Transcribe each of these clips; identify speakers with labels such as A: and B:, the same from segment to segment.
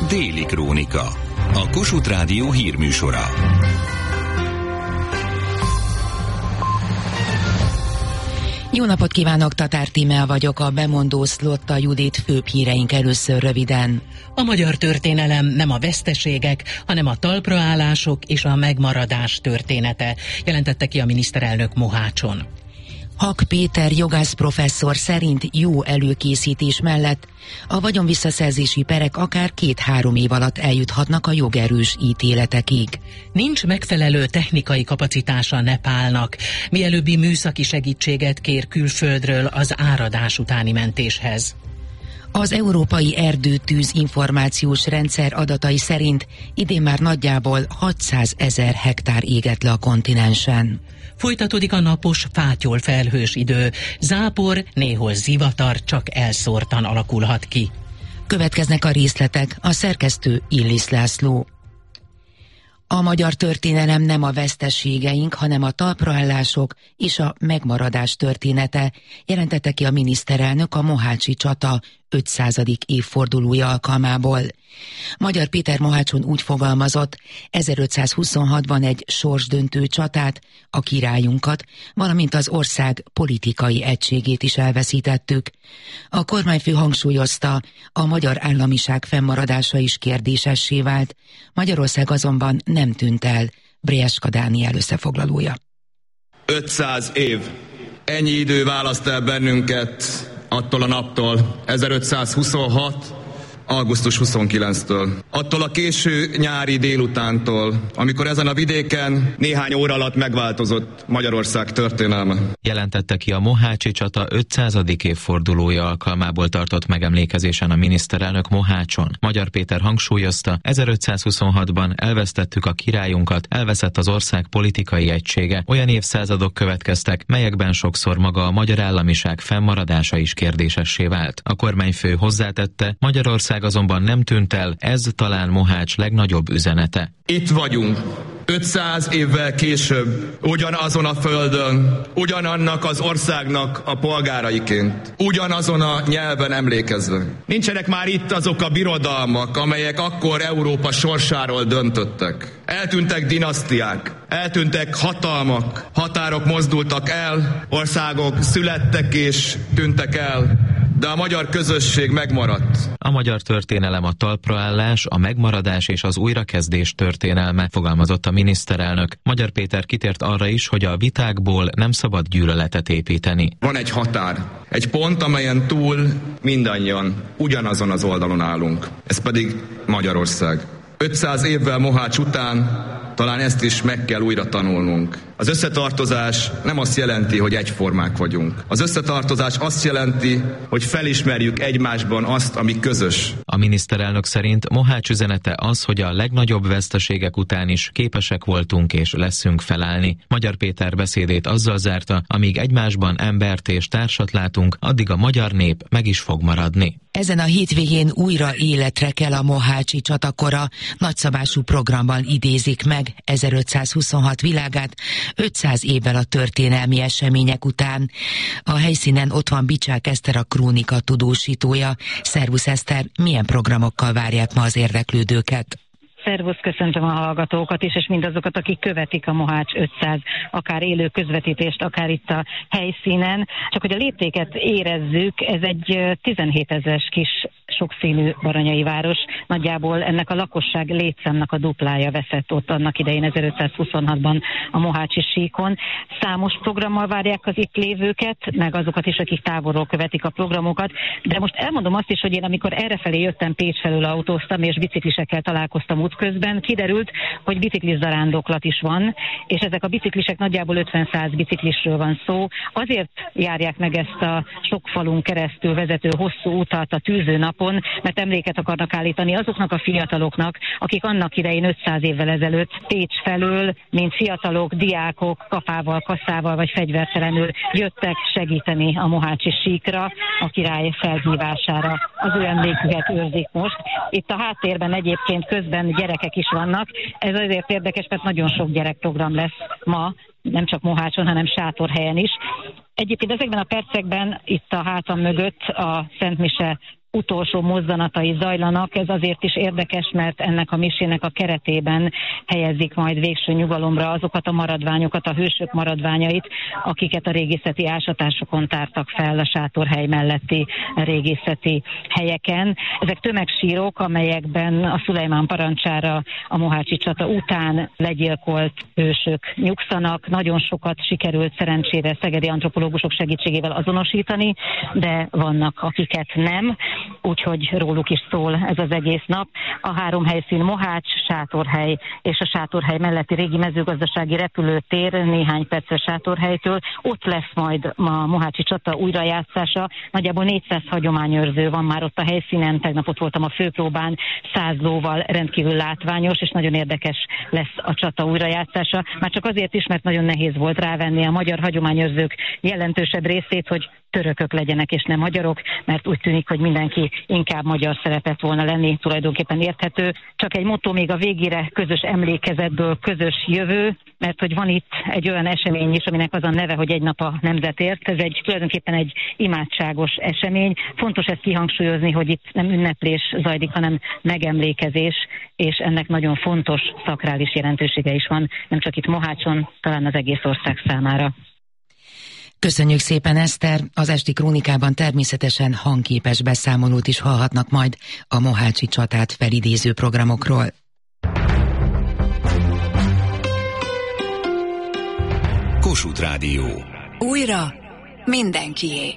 A: Déli Krónika, a Kossuth Rádió hírműsora.
B: Jó napot kívánok, Tatár Tímea vagyok, a bemondó Szlotta Judit főbb híreink először röviden.
C: A magyar történelem nem a veszteségek, hanem a talpraállások és a megmaradás története, jelentette ki a miniszterelnök Mohácson.
B: Hak Péter jogász professzor szerint jó előkészítés mellett a vagyonvisszaszerzési perek akár 2-3 év alatt eljuthatnak a jogerős ítéletekig.
C: Nincs megfelelő technikai kapacitása Nepálnak, mielőbbi műszaki segítséget kér külföldről az áradás utáni mentéshez.
B: Az Európai Erdőtűz információs rendszer adatai szerint idén már nagyjából 600 000 hektár égett le a kontinensen.
C: Folytatódik a napos, fátyol felhős idő. Zápor, néhol zivatar csak elszórtan alakulhat ki.
B: Következnek a részletek, a szerkesztő Illis László. A magyar történelem nem a veszteségeink, hanem a talpraállások és a megmaradás története, jelentette ki a miniszterelnök a mohácsi csata 500. évfordulója alkalmából. Magyar Péter Mohácson úgy fogalmazott, 1526-ban egy sorsdöntő csatát, a királyunkat, valamint az ország politikai egységét is elveszítettük. A kormányfő hangsúlyozta, a magyar államiság fennmaradása is kérdésessé vált, Magyarország azonban nem tűnt el. Brieska Dániel összefoglalója.
D: 500 év. Ennyi idő választ el bennünket attól a naptól, 1526. augusztus 29-től. Attól a késő nyári délutántól, amikor ezen a vidéken néhány óra alatt megváltozott Magyarország történelme.
E: Jelentette ki a mohácsi csata 500. évfordulója alkalmából tartott megemlékezésen a miniszterelnök Mohácson. Magyar Péter hangsúlyozta, 1526-ban elvesztettük a királyunkat, elveszett az ország politikai egysége. Olyan évszázadok következtek, melyekben sokszor maga a magyar államiság fennmaradása is kérdésessé vált. A kormányfő hozzátette, Magyarország azonban nem tűnt el, ez talán Mohács legnagyobb üzenete.
D: Itt vagyunk, 500 évvel később, ugyanazon a földön, ugyanannak az országnak a polgáraiként, ugyanazon a nyelven emlékezve. Nincsenek már itt azok a birodalmak, amelyek akkor Európa sorsáról döntöttek. Eltűntek dinasztiák, eltűntek hatalmak, határok mozdultak el, országok születtek és tűntek el, de a magyar közösség megmaradt.
E: A magyar történelem a talpraállás, a megmaradás és az újrakezdés történelme, fogalmazott a miniszterelnök. Magyar Péter kitért arra is, hogy a vitákból nem szabad gyűlöletet építeni.
D: Van egy határ, egy pont, amelyen túl mindannyian ugyanazon az oldalon állunk. Ez pedig Magyarország. 500 évvel Mohács után talán ezt is meg kell újra tanulnunk. Az összetartozás nem azt jelenti, hogy egyformák vagyunk. Az összetartozás azt jelenti, hogy felismerjük egymásban azt, ami közös.
E: A miniszterelnök szerint Mohács üzenete az, hogy a legnagyobb veszteségek után is képesek voltunk és leszünk felállni. Magyar Péter beszédét azzal zárta, amíg egymásban embert és társat látunk, addig a magyar nép meg is fog maradni.
B: Ezen a hétvégén újra életre kell a mohácsi csatakora, nagyszabású programban idézik meg 1526 világát, 500 évvel a történelmi események után. A helyszínen ott van Bicsák Eszter, a krónika tudósítója. Szervusz Eszter, milyen programokkal várják ma az érdeklődőket?
F: Szervusz, köszöntöm a hallgatókat is, és mindazokat, akik követik a Mohács 500, akár élő közvetítést, akár itt a helyszínen. Csak hogy a léptéket érezzük, ez egy 17 000-es kis sokszínű baranyai város. Nagyjából ennek a lakosság létszámnak a duplája veszett ott annak idején 1526-ban a mohácsi síkon. Számos programmal várják az itt lévőket, meg azokat is, akik távolról követik a programokat. De most elmondom azt is, hogy én amikor errefelé jöttem, Pécs felől autóztam, és biciklisekkel találkoztam útközben, kiderült, hogy biciklizarándoklat is van, és ezek a biciklisek nagyjából 50-100 biciklisről van szó. Azért járják meg ezt a sok falun keresztül vezető hosszú utat a tűzőnapon, mert emléket akarnak állítani azoknak a fiataloknak, akik annak idején 500 évvel ezelőtt Pécs felől, mint fiatalok, diákok, kapával, kasszával vagy fegyvertelenül jöttek segíteni a mohácsi síkra, a király felhívására. Az ő emléküket őrzik most. Itt a háttérben egyébként közben gyerekek is vannak. Ez azért érdekes, mert nagyon sok gyerekprogram lesz ma, nem csak Mohácson, hanem Sátorhelyen is. Egyébként ezekben a percekben itt a hátam mögött a Szent Mise utolsó mozzanatai zajlanak. Ez azért is érdekes, mert ennek a misének a keretében helyezik majd végső nyugalomra azokat a maradványokat, a hősök maradványait, akiket a régészeti ásatásokon tártak fel a sátorhely melletti régészeti helyeken. Ezek tömegsírok, amelyekben a Szulejmán parancsára a mohácsi csata után legyilkolt hősök nyugszanak. Nagyon sokat sikerült szerencsére szegedi antropológusok segítségével azonosítani, de vannak, akiket nem, úgyhogy róluk is szól ez az egész nap. A 3 helyszín Mohács, Sátorhely és a Sátorhely melletti régi mezőgazdasági repülőtér néhány percre Sátorhelytől. Ott lesz majd a mohácsi csata újrajátszása. Nagyjából 400 hagyományőrző van már ott a helyszínen. Tegnap ott voltam a főpróbán 100 lóval, rendkívül látványos, és nagyon érdekes lesz a csata újrajátszása. Már csak azért is, mert nagyon nehéz volt rávenni a magyar hagyományőrzők jelentősebb részét, hogy törökök legyenek és nem magyarok, mert úgy tűnik, hogy mindenki inkább magyar szeretett volna lenni, tulajdonképpen érthető. Csak egy motto még a végére: közös emlékezetből közös jövő, mert hogy van itt egy olyan esemény is, aminek az a neve, hogy egy nap a nemzetért. Ez tulajdonképpen egy imádságos esemény. Fontos ezt kihangsúlyozni, hogy itt nem ünneplés zajlik, hanem megemlékezés, és ennek nagyon fontos szakrális jelentősége is van, nem csak itt Mohácson, talán az egész ország számára.
B: Köszönjük szépen, Eszter! Az esti krónikában természetesen hangképes beszámolót is hallhatnak majd a mohácsi csatát felidéző programokról.
A: Kossuth Rádió.
G: Újra mindenkié.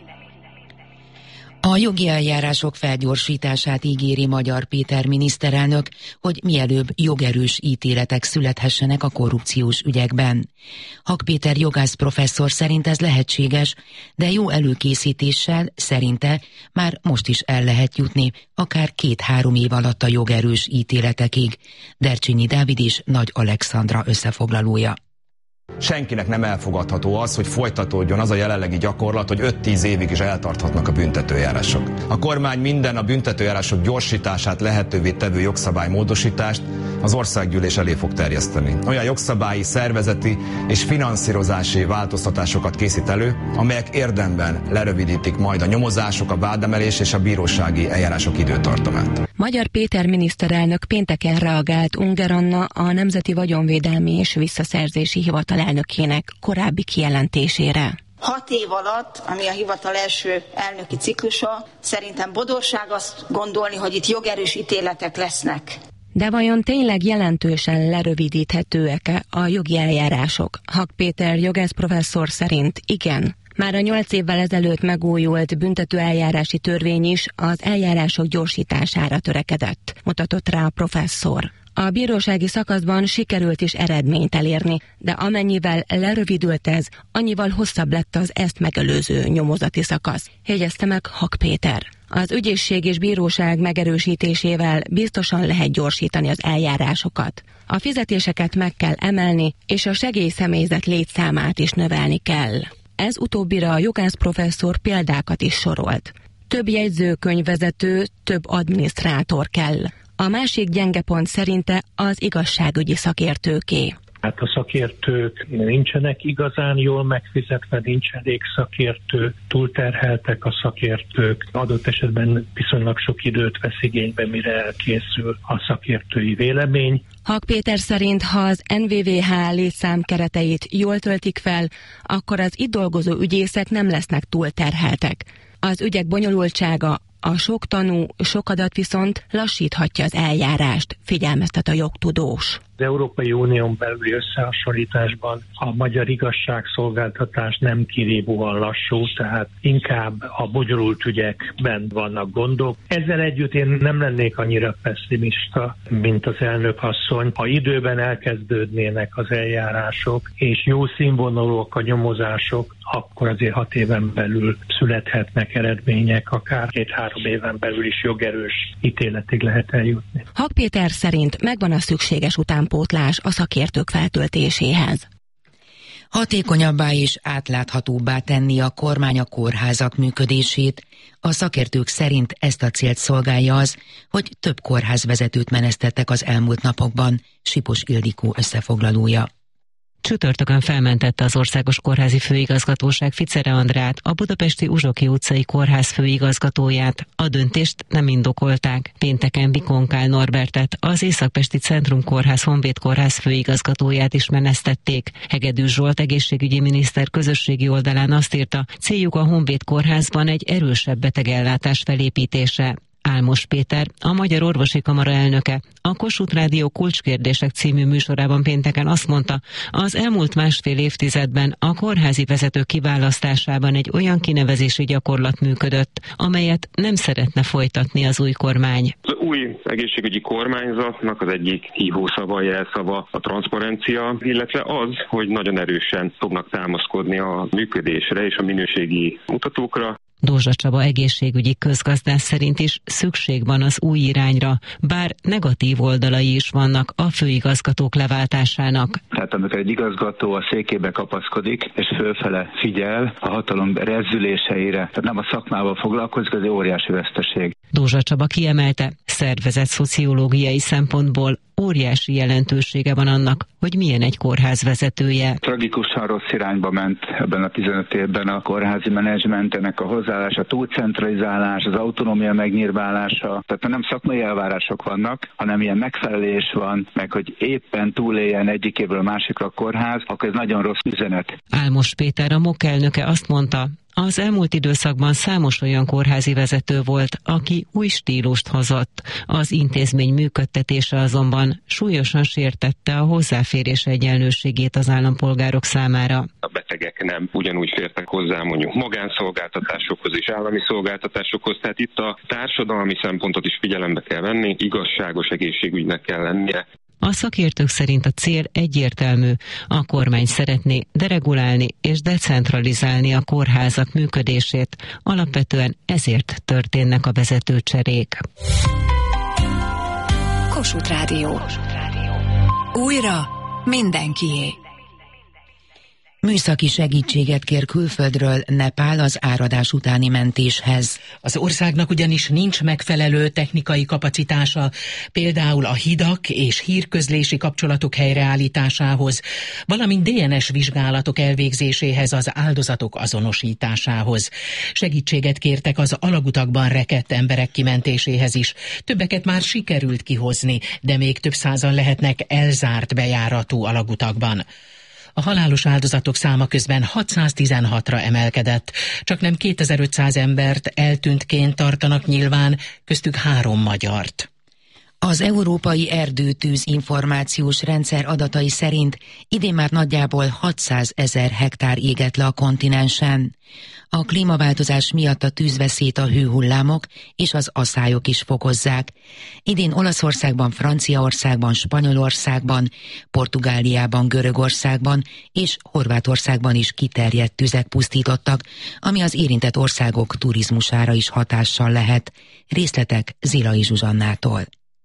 B: A jogi eljárások felgyorsítását ígéri Magyar Péter miniszterelnök, hogy mielőbb jogerős ítéletek születhessenek a korrupciós ügyekben. Hak Péter jogász professzor szerint ez lehetséges, de jó előkészítéssel szerinte már most is el lehet jutni, akár 2-3 év alatt a jogerős ítéletekig. Dercsényi Dávid is Nagy Alexandra összefoglalója.
H: Senkinek nem elfogadható az, hogy folytatódjon az a jelenlegi gyakorlat, hogy 5-10 évig is eltarthatnak a büntetőjárások. A kormány minden a büntetőjárások gyorsítását lehetővé tevő jogszabálymódosítást az országgyűlés elé fog terjeszteni. Olyan jogszabályi, szervezeti és finanszírozási változtatásokat készít elő, amelyek érdemben lerövidítik majd a nyomozások, a vádemelés és a bírósági eljárások időtartamát.
I: Magyar Péter miniszterelnök pénteken reagált Unger Anna, a Nemzeti Vagyonvédelmi és Visszaszerzési Hivatal elnökének korábbi kijelentésére.
J: 6 év alatt, ami a hivatal első elnöki ciklusa, szerintem bodorság azt gondolni, hogy itt jogerős ítéletek lesznek.
I: De vajon tényleg jelentősen lerövidíthetőek-e a jogi eljárások? Hak Péter jogász professzor szerint igen. Már a 8 évvel ezelőtt megújult büntetőeljárási törvény is az eljárások gyorsítására törekedett, mutatott rá a professzor. A bírósági szakaszban sikerült is eredményt elérni, de amennyivel lerövidült ez, annyival hosszabb lett az ezt megelőző nyomozati szakasz, jegyezte meg Hak Péter. Az ügyészség és bíróság megerősítésével biztosan lehet gyorsítani az eljárásokat. A fizetéseket meg kell emelni, és a segélyszemélyzet létszámát is növelni kell. Ez utóbbira a jogász professzor példákat is sorolt. Több jegyzőkönyvvezető, több adminisztrátor kell. A másik gyenge pont szerinte az igazságügyi szakértőké.
K: Hát a szakértők nincsenek igazán jól megfizetve, nincs elég szakértő, túlterheltek a szakértők, adott esetben viszonylag sok időt vesz igénybe, mire elkészül a szakértői vélemény.
I: Hak Péter szerint, ha az NVVH létszám kereteit jól töltik fel, akkor az itt dolgozó ügyészek nem lesznek túlterheltek. Az ügyek bonyolultsága, a sok tanú, sok adat viszont lassíthatja az eljárást, figyelmeztet a jogtudós.
K: Az Európai Unión belüli összehasonlításban a magyar igazságszolgáltatás nem kirívóan lassú, tehát inkább a bonyolult ügyekben vannak gondok. Ezzel együtt én nem lennék annyira pesszimista, mint az elnök asszony. Ha időben elkezdődnének az eljárások, és jó színvonalúak a nyomozások, akkor azért 6 éven belül születhetnek eredmények, akár 2-3 éven belül is jogerős ítéletig lehet eljutni.
I: Hak Péter szerint megvan a szükséges utánpótlás a szakértők feltöltéséhez.
B: Hatékonyabbá és átláthatóbbá tenni a kormány a kórházak működését. A szakértők szerint ezt a célt szolgálja az, hogy több kórházvezetőt menesztettek az elmúlt napokban. Sipos Ildikó összefoglalója.
L: Csütörtökön felmentette az Országos Kórházi Főigazgatóság Ficere Andrát, a budapesti Uzsoki utcai kórház főigazgatóját. A döntést nem indokolták. Pénteken Bikonkál Norbertet, az Északpesti Centrum Kórház Honvéd Kórház főigazgatóját is menesztették. Hegedűs Zsolt egészségügyi miniszter közösségi oldalán azt írta, céljuk a Honvéd Kórházban egy erősebb betegellátás felépítése. Álmos Péter, a Magyar Orvosi Kamara elnöke, a Kossuth Rádió Kulcskérdések című műsorában pénteken azt mondta, az elmúlt másfél évtizedben a kórházi vezetők kiválasztásában egy olyan kinevezési gyakorlat működött, amelyet nem szeretne folytatni az új kormány.
M: Az új egészségügyi kormányzatnak az egyik hívószava, jelszava a transzparencia, illetve az, hogy nagyon erősen fognak támaszkodni a működésre és a minőségi mutatókra.
L: Dózsa Csaba egészségügyi közgazdász szerint is szükség van az új irányra, bár negatív oldalai is vannak a főigazgatók leváltásának.
N: Tehát amikor egy igazgató a székébe kapaszkodik, és fölfele figyel a hatalom rezzüléseire, tehát nem a szakmával foglalkozik, az egy óriási veszteség.
L: Dózsa Csaba kiemelte, szervezet szociológiai szempontból óriási jelentősége van annak, hogy milyen egy kórház vezetője.
N: Tragikusan rossz irányba ment ebben a 15 évben a kórházi menedzsmentenek a hozzáállása, túlcentralizálás, az autonómia megnyírválása. Tehát nem szakmai elvárások vannak, hanem ilyen megfelelés van, meg hogy éppen túléljen egyik évről a másikra a kórház, akkor ez nagyon rossz üzenet.
L: Álmos Péter, a MOK elnöke azt mondta, az elmúlt időszakban számos olyan kórházi vezető volt, aki új stílust hozott. Az intézmény működtetése azonban súlyosan sértette a hozzáférés egyenlőségét az állampolgárok számára.
M: A betegek nem ugyanúgy fértek hozzá mondjuk magánszolgáltatásokhoz és állami szolgáltatásokhoz, tehát itt a társadalmi szempontot is figyelembe kell venni, igazságos egészségügynek kell lennie.
L: A szakértők szerint a cél egyértelmű, a kormány szeretné deregulálni és decentralizálni a kórházak működését, alapvetően ezért történnek a vezetőcserék.
G: Kossuth Rádió. Újra mindenkié.
B: Műszaki segítséget kér külföldről Nepál az áradás utáni mentéshez.
C: Az országnak ugyanis nincs megfelelő technikai kapacitása, például a hidak és hírközlési kapcsolatok helyreállításához, valamint DNS vizsgálatok elvégzéséhez, az áldozatok azonosításához. Segítséget kértek az alagutakban rekedt emberek kimentéséhez is. Többeket már sikerült kihozni, de még több százan lehetnek elzárt bejáratú alagutakban. A halálos áldozatok száma közben 616-ra emelkedett, csaknem 2500 embert eltűntként tartanak nyilván, köztük 3 magyart.
B: Az Európai Erdőtűz Információs Rendszer adatai szerint idén már nagyjából 600 000 hektár égett le a kontinensen. A klímaváltozás miatt a tűzveszélyt a hőhullámok és az aszályok is fokozzák. Idén Olaszországban, Franciaországban, Spanyolországban, Portugáliában, Görögországban és Horvátországban is kiterjedt tüzek pusztítottak, ami az érintett országok turizmusára is hatással lehet. Részletek Zilai Zsuzsannától.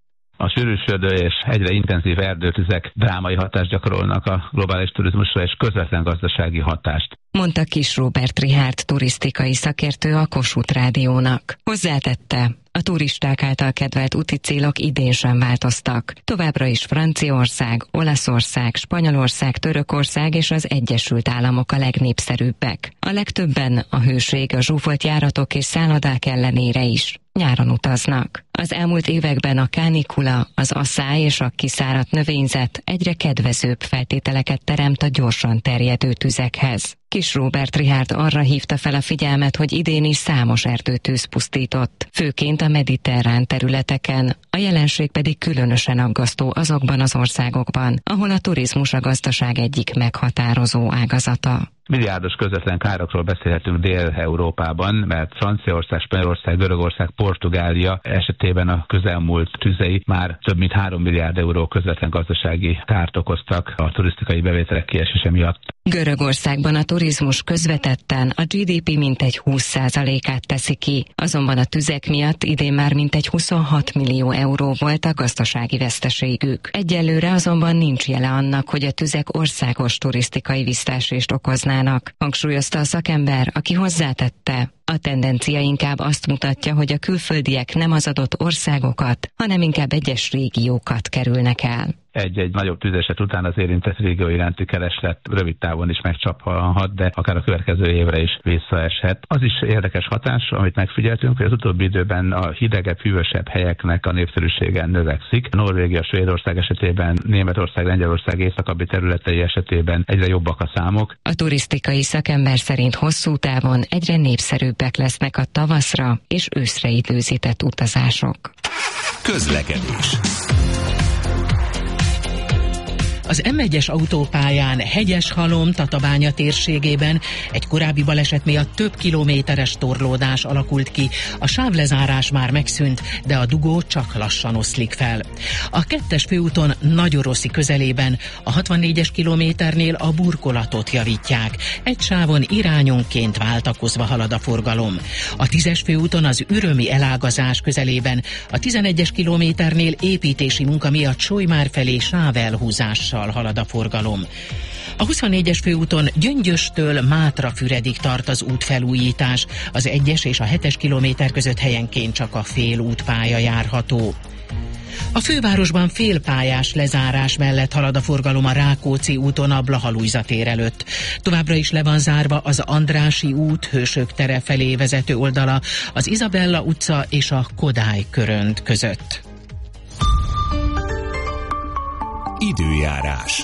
O: A sűrűsödő és egyre intenzív erdőtüzek drámai hatást gyakorolnak a globális turizmusra és közvetlen gazdasági hatást,
I: mondta Kis Róbert Richárd turisztikai szakértő a Kossuth Rádiónak. Hozzátette, a turisták által kedvelt úti célok idén sem változtak. Továbbra is Franciaország, Olaszország, Spanyolország, Törökország és az Egyesült Államok a legnépszerűbbek. A legtöbben a hőség, a zsúfolt járatok és szállodák ellenére is nyáron utaznak. Az elmúlt években a kánikula, az asszály és a kiszáradt növényzet egyre kedvezőbb feltételeket teremt a gyorsan terjedő tüzekhez. Kis Róbert Richárd arra hívta fel a figyelmet, hogy idén is számos erdőtűz pusztított, főként a mediterrán területeken, a jelenség pedig különösen aggasztó azokban az országokban, ahol a turizmus a gazdaság egyik meghatározó ágazata.
O: Milliárdos közvetlen károkról beszélhetünk Dél-Európában, mert Franciaország, Spanyolország, Görögország, Portugália esetében a közelmúlt tüzei már több mint 3 milliárd euró közvetlen gazdasági kárt okoztak a turisztikai bevételek kiesése miatt.
I: Görögországban a turizmus közvetetten a GDP mintegy 20%-át teszi ki, azonban a tüzek miatt idén már mintegy 26 millió euró volt a gazdasági veszteségük. Egyelőre azonban nincs jele annak, hogy a tüzek országos turisztikai visszaesést okoznának, hangsúlyozta a szakember, aki hozzátette, A tendencia inkább azt mutatja, hogy a külföldiek nem az adott országokat, hanem inkább egyes régiókat kerülnek el.
O: Egy nagyobb tűzeset után az érintett régió iránti kereslet rövid távon is megcsaphat, de akár a következő évre is visszaeshet. Az is érdekes hatás, amit megfigyeltünk, hogy az utóbbi időben a hidegebb, hűvösebb helyeknek a népszerűsége növekszik. Norvégia, Svédország esetében, Németország, Lengyelország északabbi területei esetében egyre jobbak a számok.
I: A turisztikai szakember szerint hosszú távon egyre népszerűbbek lesznek a tavaszra és őszre időzített utazások.
A: Közlekedés.
C: Az M1-es autópályán Hegyeshalom-Tatabánya térségében egy korábbi baleset miatt több kilométeres torlódás alakult ki. A sávlezárás már megszűnt, de a dugó csak lassan oszlik fel. A 2-es főúton Nagyoroszi közelében a 64-es kilométernél a burkolatot javítják. Egy sávon irányonként váltakozva halad a forgalom. A 10-es főúton az ürömi elágazás közelében a 11-es kilométernél építési munka miatt Solymár felé sávelhúzással halad a forgalom. A 24-es főúton Gyöngyöstől Mátrafüredig tart az útfelújítás. Az 1-es és a 7-es kilométer között helyenként csak a félútpálya járható. A fővárosban félpályás lezárás mellett halad a forgalom a Rákóczi úton a Blaha-Lujza tér előtt. Továbbra is le van zárva az Andrássy út Hősök tere felé vezető oldala, az Izabella utca és a Kodály körönd között.
A: Időjárás.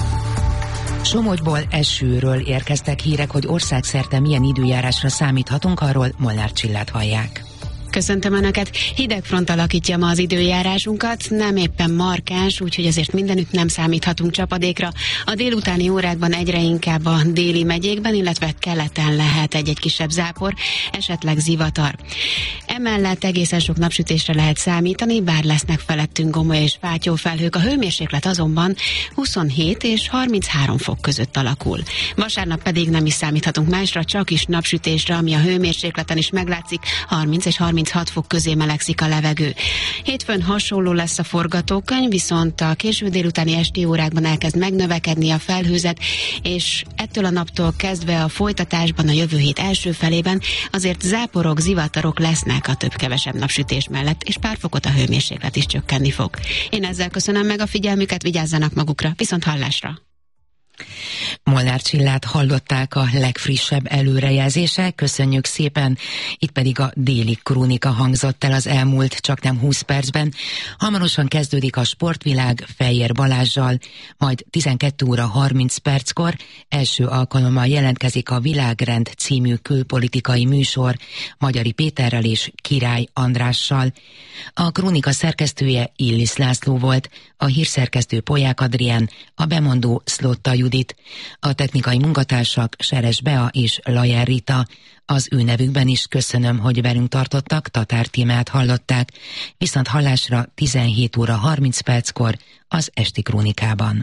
B: Somogyból, esőről érkeztek hírek, hogy országszerte milyen időjárásra számíthatunk, arról Molnár Csillát hallják.
P: Köszöntöm Önöket! Hideg front alakítja ma az időjárásunkat, nem éppen markáns, úgyhogy azért mindenütt nem számíthatunk csapadékra. A délutáni órákban egyre inkább a déli megyékben, illetve keleten lehet egy-egy kisebb zápor, esetleg zivatar. Emellett egészen sok napsütésre lehet számítani, bár lesznek felettünk gomoly és fátyó felhők, a hőmérséklet azonban 27 és 33 fok között alakul. Vasárnap pedig nem is számíthatunk másra, csak is napsütésre, ami a hőmérsékleten is meglátszik, 30 és 36 fok közé melegszik a levegő. Hétfőn hasonló lesz a forgatókönyv, viszont a késő délutáni esti órákban elkezd megnövekedni a felhőzet, és ettől a naptól kezdve a folytatásban a jövő hét első felében azért záporok, zivatarok lesznek a több-kevesebb napsütés mellett, és pár fokot a hőmérséklet is csökkenni fog. Én ezzel köszönöm meg a figyelmüket, vigyázzanak magukra, viszont hallásra!
B: Molnár Csillát hallották a legfrissebb előrejelzések, köszönjük szépen, itt pedig a déli krónika hangzott el az elmúlt csaknem 20 percben. Hamarosan kezdődik a Sportvilág Fejér Balázssal, majd 12 óra 30 perckor első alkalommal jelentkezik a Világrend című külpolitikai műsor Magyari Péterrel és Király Andrással. A krónika szerkesztője Illis László volt, a hírszerkesztő Polyák Adrián, a bemondó Szlotta Judit, a technikai munkatársak Seres Bea és Lajer Rita. Az ő nevükben is köszönöm, hogy velünk tartottak, Tatár Tímát hallották, viszont hallásra 17 óra 30 perckor az esti krónikában.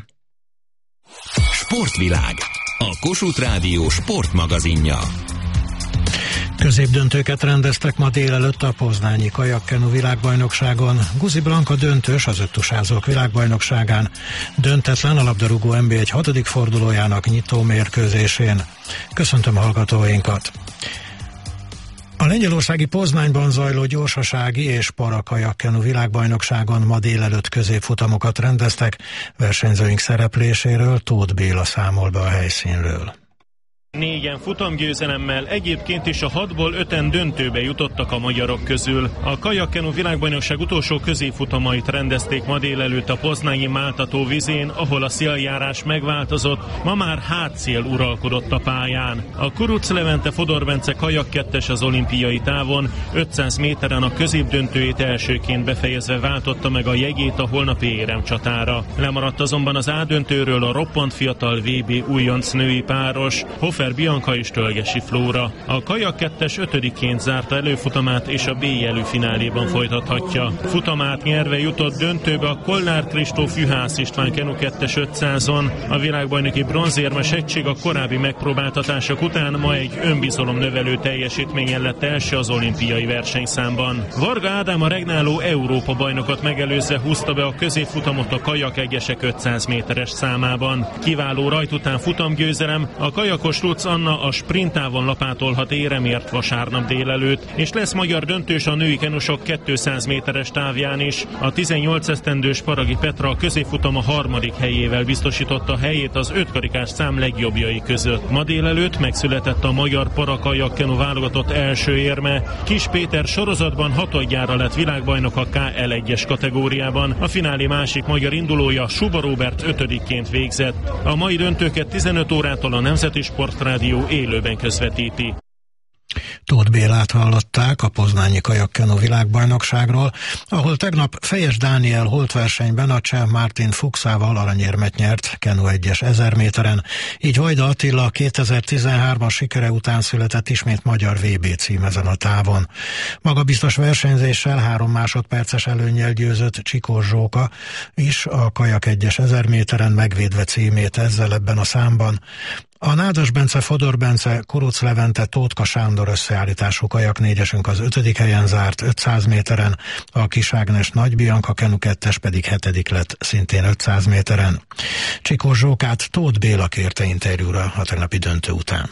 A: Sportvilág, a Kossuth Rádió sportmagazinja.
Q: Középdöntőket rendeztek ma délelőtt a poznányi kajakkenu világbajnokságon. Guzi Blanka döntős az öttusázók világbajnokságán, döntetlen a labdarúgó NB1 6. fordulójának nyitó mérkőzésén. Köszöntöm hallgatóinkat! A lengyelországi Poznányban zajló gyorsasági és parakajakkenu világbajnokságon ma délelőtt középfutamokat rendeztek. Versenyzőink szerepléséről Tóth Béla számol be a helyszínről.
R: 4 futamgyőzelemmel egyébként is a 6-ból 5-en döntőbe jutottak a magyarok közül. A kajakkenu világbajnokság utolsó középfutamait rendezték ma délelőtt a poznányi Máltató vizén, ahol a széljárás megváltozott, ma már hátszél uralkodott a pályán. A Kuruc Levente Fodor Bence kajak 2-es az olimpiai távon, 500 méteren a középdöntőjét elsőként befejezve váltotta meg a jegyét a holnapi éremcsatára. Lemaradt azonban az A döntőről a roppant fiatal VB újonc női páros, Hofer Bianca és Tölgyesi Flóra. A kajak 2-es 5-ként zárta előfutamát és a B jelű fináléban folytathatja. Futamát nyerve jutott döntőbe a Kollár Kristóf Juhász István Kenu 2-es 500-on. A világbajnoki bronzérmes egység a korábbi megpróbáltatások után ma egy önbizalomnövelő teljesítményen lett első az olimpiai versenyszámban. Varga Ádám a regnáló Európa bajnokot megelőzve húzta be a középfutamot a kajak egyesek 500 méteres számában. Kiváló rajt után futamgyőzelem, a kajakos Kóc Anna a sprinttávon lapátolhat éremért vasárnap délelőtt, és lesz magyar döntős a női kenusok 200 méteres távján is. A 18 esztendős Paragi Petra a középfutam a 3. helyével biztosította helyét az 5 karikás szám legjobbjai között. Ma délelőtt megszületett a magyar parakajakkenu válogatott első érme. Kis Péter sorozatban hatodjára lett világbajnok a KL1-es kategóriában. A finálé másik magyar indulója, Suba Róbert 5-ként végzett. A mai döntőket 15 órától a Nemzeti Sportrádió élőben közvetíti.
Q: Tóth Bélát hallották a poznányi kajakkenu világbajnokságról, ahol tegnap Fejes Dániel holtversenyben a cseh Martin Fuchsával aranyérmet nyert kenu 1-es 1000 méteren, így Vajda Attila 2013-as sikere után született ismét magyar VB cím ezen a távon. Magabiztos versenyzéssel 3 másodperces előnnyel győzött Csikós Zsóka is a kajak 1-es 1000 méteren, megvédve címét ezzel ebben a számban. A Nádas Bence, Fodor Bence, Kuruc Levente, Tótka Sándor összeállítású kajak 4-esünk az 5. helyen zárt 500 méteren, a Kis Ágnes Nagy Bianca kenu 2-es pedig 7. lett szintén 500 méteren. Csikós Zsókát Tóth Béla kérte interjúra a tegnapi döntő után.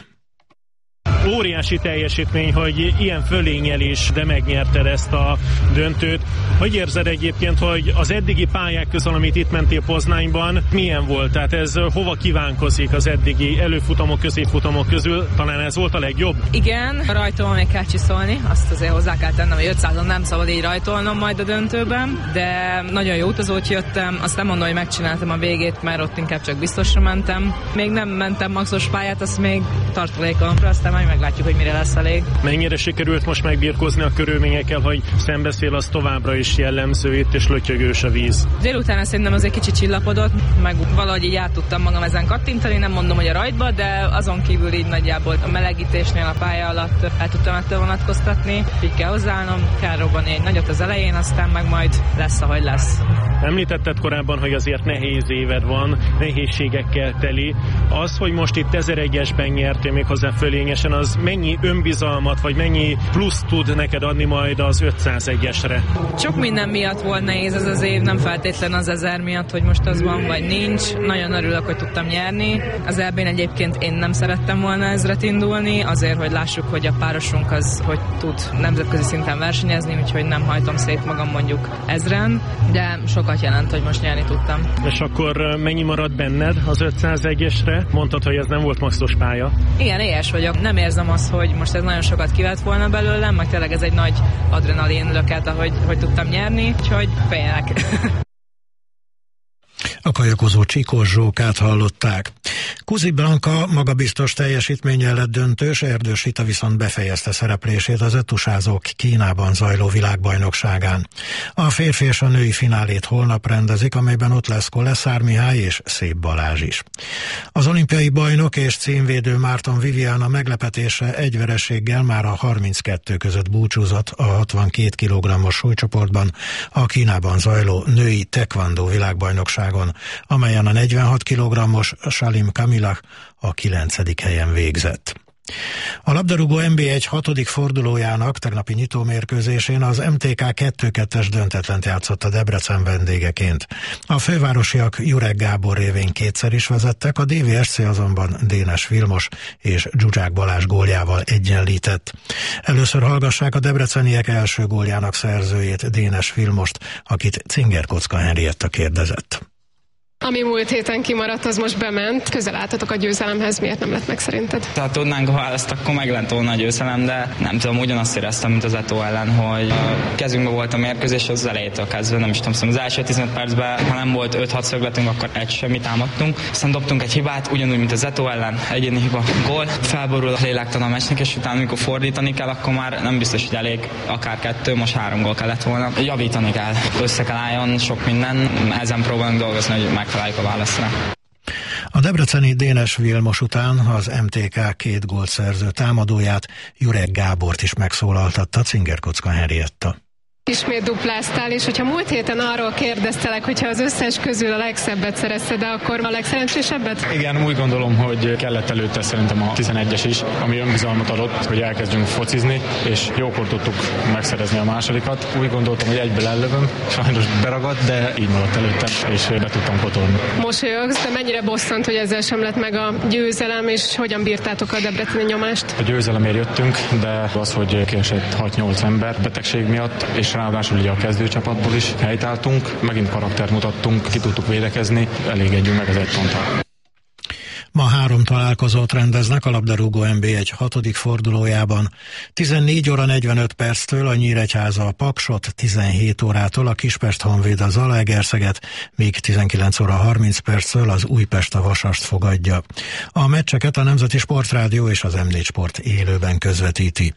R: Óriási teljesítmény, hogy ilyen fölényelés, de megnyerted ezt a döntőt. Hogy érzed egyébként, hogy az eddigi pályák közül, amit itt mentél Poznányban, milyen volt? Tehát ez hova kívánkozik az eddigi előfutamok, középfutamok közül? Talán ez volt a legjobb?
S: Igen, a rajtolom még kell csiszolni, azt azért hozzá kell tennem, hogy 500-on nem szabad így rajtolnom majd a döntőben, de nagyon jó utazót jöttem, azt nem mondom, hogy megcsináltam a végét, mert ott inkább csak biztosra mentem. Még nem mentem maxos pályát, azt még tartalékolom, aztán majd meglátjuk, hogy mire lesz elég.
R: Mennyire sikerült most megbirkózni a körülményekkel, hogy szembeszél, az továbbra is jellemző itt, és lötyögős a víz?
S: Délután szerintem az egy kicsit csillapodott, meg valahogy így át tudtam magam ezen kattintani, nem mondom, hogy a rajtba, de azon kívül így nagyjából a melegítésnél a pálya alatt el tudtam ettől vonatkoztatni, így kell hozzáállnom, kell robbanni egy nagyot az elején, aztán meg majd lesz, ahogy lesz.
R: Említetted korábban, hogy azért nehéz éved van, nehézségekkel teli. Az, hogy most itt 1001-esben nyertél méghozzá fölényesen, az mennyi önbizalmat, vagy mennyi plusz tud neked adni majd az 501-esre?
S: Sok minden miatt volt nehéz ez az év, nem feltétlen az 1000 miatt, hogy most az van, vagy nincs. Nagyon örülök, hogy tudtam nyerni. Az EB-n egyébként én nem szerettem volna ezret indulni, azért, hogy lássuk, hogy a párosunk az, hogy tud nemzetközi szinten versenyezni, úgyhogy nem hajtom szét magam mondjuk 1000-en, de sokat jelent, hogy most nyerni tudtam.
R: És akkor mennyi maradt benned az 501-esre? Mondtad, hogy ez nem volt maxos pálya.
S: Igen, éhes vagyok. Nem érzem azt, hogy most ez nagyon sokat kivett volna belőlem, meg tényleg ez egy nagy adrenalin löket, hogy tudtam nyerni, úgyhogy félek.
Q: A kajakozó Csikós Zsókát hallották. Kuzi Blanka magabiztos teljesítménnyel lett döntős, Erdős Rita viszont befejezte szereplését az öttusázók Kínában zajló világbajnokságán. A férfi és a női finálét holnap rendezik, amelyben ott lesz Koleszár Mihály és Szép Balázs is. Az olimpiai bajnok és címvédő Márton Viviana meglepetése egy vereséggel már a 32 között búcsúzott a 62 kg-os súlycsoportban a Kínában zajló női tekvandó világbajnokságon, amelyen a 46 kg-os Salim Kamilach a 9. helyen végzett. A labdarúgó NB1 6. fordulójának tegnapi nyitómérkőzésén az MTK 2-2-es döntetlent játszott a Debrecen vendégeként. A fővárosiak Jurek Gábor révén kétszer is vezettek, a DVSC azonban Dénes Vilmos és Zsuzsák Balázs góljával egyenlített. Először hallgassák a debreceniek első góljának szerzőjét, Dénes Vilmost, akit Cinger-Kocka Henrietta kérdezett.
T: Ami múlt héten kimaradt, az most bement. Közel álltatok a győzelemhez, miért nem lett meg szerinted?
U: Ha tudnánk a választ, akkor meg lett volna a győzelem, de nem tudom, ugyanazt éreztem, mint az Eto ellen, hogy a kezünkben volt a mérkőzés az elejétől kezdve, nem is tudom, az első 15 percben, ha nem volt 5-6 szögletünk, akkor egy semmit támadtunk. Aztán dobtunk egy hibát, ugyanúgy, mint az Eto ellen, egyéni hiba, gól. Felborul a lélektana a meccsnek, és utána, amikor fordítani kell, akkor már nem biztos, hogy elég, akár 2, most 3 gól kellett volna. Javítani kell, össze kell álljon sok minden, ezen próbálunk dolgozni, hogy megtaláljuk a válaszra.
Q: A debreceni Dénes Vilmos után az MTK 2 gólt szerző támadóját, Jurek Gábort is megszólaltatta Cinger-Kocka Henrietta.
T: Ismét dupláztál, és hogyha múlt héten arról kérdeztelek, hogyha az összes közül a legszebbet szerezted, de akkor a legszerencsésebbet?
D: Igen, úgy gondolom, hogy kellett előtte szerintem a 11-es is, ami önbizalmat adott, hogy elkezdjünk focizni, és jókor tudtuk megszerezni a másodikat. Úgy gondoltam, hogy egyből ellövöm, sajnos beragadt, de így maradt előttem, és be tudtam kotorni.
T: Mosolyogsz, de mennyire bosszant, hogy ezzel sem lett meg a győzelem, és hogyan bírtátok a debreceni nyomást?
D: A győzelemért jöttünk, de az, hogy kiesett 6-8 ember betegség miatt, és ráadásul ugye a kezdőcsapatból is helytálltunk, megint karaktert mutattunk, ki tudtuk védekezni, elégedjünk meg az egy ponttal.
Q: Ma 3 találkozót rendeznek a labdarúgó NB1 6. fordulójában. 14 óra 45 perctől a Nyíregyháza a Paksot, 17 órától a Kispest Honvéd a Zalaegerszeget, míg 19 óra 30 perctől az Újpest a Vasast fogadja. A meccseket a Nemzeti Sportrádió és az M4 Sport élőben közvetíti.